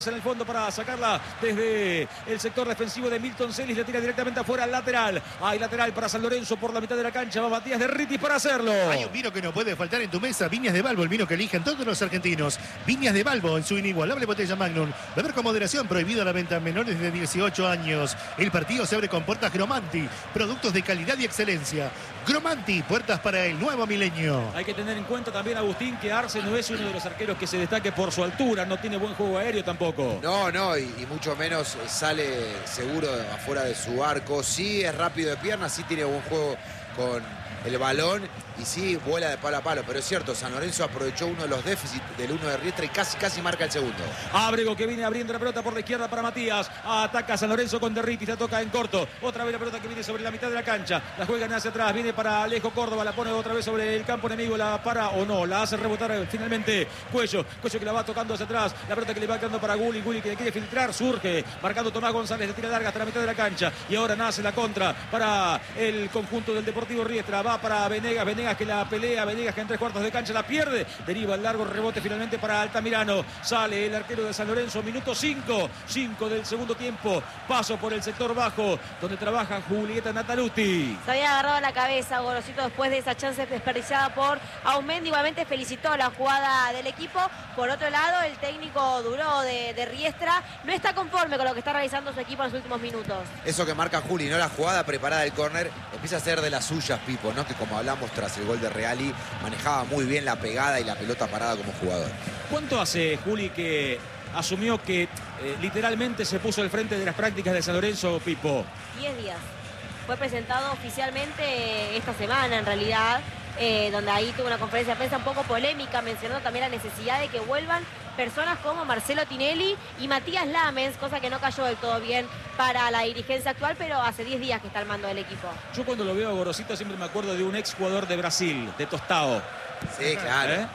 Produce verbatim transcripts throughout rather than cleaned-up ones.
en el fondo para sacarla desde el sector defensivo de Milton Celis, le tira directamente afuera al lateral. Hay lateral para San Lorenzo por la mitad de la cancha, va Matías Derritis para hacerlo. Hay un vino que no puede faltar en tu mesa, Viñas de Balbo, el vino que eligen todos los argentinos. Viñas de Balbo en su inigualable botella Magnum. Beber con moderación, prohibido la venta a menores de dieciocho años. El partido se abre con puertas Gromanti, productos de calidad y excelencia. Gromanti, puertas para el nuevo milenio. Hay que tener en cuenta también, Agustín, que Arce no es uno de los arqueros que se destaque por su altura, no tiene buen juego aéreo tampoco. No, no, y, y mucho menos sale seguro afuera de su arco. Sí es rápido de piernas, sí tiene buen juego con el balón y sí vuela de palo a palo. Pero es cierto, San Lorenzo aprovechó uno de los déficits del uno de Riestra y casi casi marca el segundo. Ábrego que viene abriendo la pelota por la izquierda para Matías. Ataca a San Lorenzo con Derritis, la toca en corto. Otra vez la pelota que viene sobre la mitad de la cancha. La juegan hacia atrás, viene para Alejo Córdoba, la pone otra vez sobre el campo enemigo. La para o no, la hace rebotar finalmente Cuello. Cuello que la va tocando hacia atrás. La pelota que le va quedando para Gulli. Gulli que le quiere filtrar, surge. Marcando Tomás González, le tira larga hasta la mitad de la cancha. Y ahora nace la contra para el conjunto del Deportivo Riestra. Va para Venegas, Venegas que la pelea. Venegas que en tres cuartos de cancha la pierde. Deriva el largo rebote finalmente para Altamirano. Sale el arquero de San Lorenzo. Minuto cinco. cinco del segundo tiempo. Paso por el sector bajo donde trabaja Julieta Nataluti. Se había agarrado la cabeza Gorosito después de esa chance desperdiciada por Aumendi. Igualmente felicitó la jugada del equipo. Por otro lado, el técnico Duró de, de Riestra no está conforme con lo que está realizando su equipo en los últimos minutos. Eso que marca Juli, ¿no? La jugada preparada del córner empieza a ser de las suyas, Pipo, ¿no? Que como hablamos tras el gol de Reali, manejaba muy bien la pegada y la pelota parada como jugador. ¿Cuánto hace, Juli, que asumió que eh, literalmente se puso al frente de las prácticas de San Lorenzo, Pipo? Diez días. Fue presentado oficialmente esta semana, en realidad, eh, donde ahí tuvo una conferencia de prensa un poco polémica, mencionando también la necesidad de que vuelvan personas como Marcelo Tinelli y Matías Lamens, cosa que no cayó del todo bien para la dirigencia actual, pero hace diez días que está al mando del equipo. Yo cuando lo veo a Gorosito siempre me acuerdo de un ex jugador de Brasil, de Tostao. Sí, claro. ¿Eh?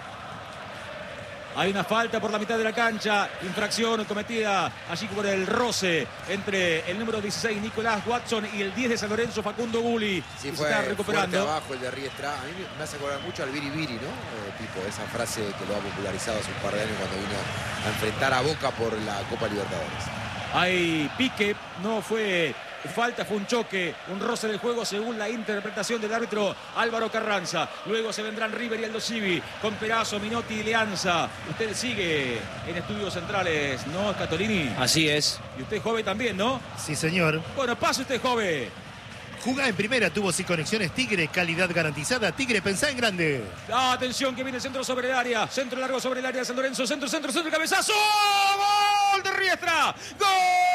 Hay una falta por la mitad de la cancha, infracción cometida allí por el roce entre el número dieciséis Nicolás Watson y el diez de San Lorenzo Facundo Gulli. Sí, se fue está recuperando. fuerte abajo el de Riestra. A mí me hace acordar mucho al Viri Viri, ¿no? Eh, Pipo, esa frase que lo ha popularizado hace un par de años cuando vino a enfrentar a Boca por la Copa Libertadores. Hay pique, no fue falta, fue un choque, un roce del juego según la interpretación del árbitro Álvaro Carranza. Luego se vendrán River y Aldo Civi con Perazo, Minotti y Leanza. Usted sigue en Estudios Centrales, ¿no, Scatolini? Así es. Y usted, Jove, también, ¿no? Sí, señor. Bueno, pase usted, Jove. Jugá en primera, tuvo sin conexiones Tigre, calidad garantizada. Tigre, pensá en grande. Ah, atención que viene el centro sobre el área. Centro largo sobre el área de San Lorenzo. Centro, centro, centro, cabezazo. ¡Gol de Riestra! ¡Gol!